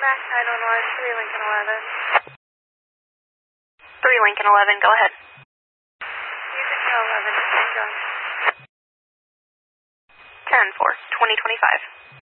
Max 911, 3 Lincoln 11. 3 Lincoln 11, go ahead. Houston 11, 10-4, 2025.